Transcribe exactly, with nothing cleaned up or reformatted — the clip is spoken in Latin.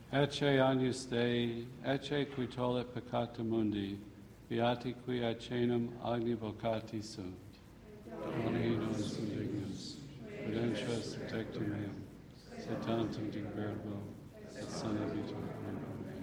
Ecce agnus Dei, ecce qui tollit peccata mundi, beati qui acenum agni vocati sunt. Doni nos indignus, prudentius tectum meum, se tantum digerbo, et sana vitam.